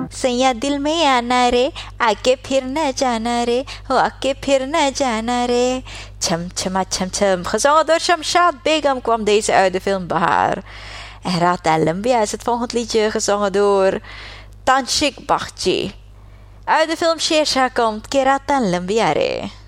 सैया दिल में आना रे आके फिर न जाना रे हो आके फिर न जाना रे. Chum chum chum chum. Gezongen door Shamshad Begum kwam deze uit de film Bahar. En Rata Lumbia is het volgende liedje gezongen door Tanshik Bakhchi. Uit de film Shersha komt Kerata Lumbia re.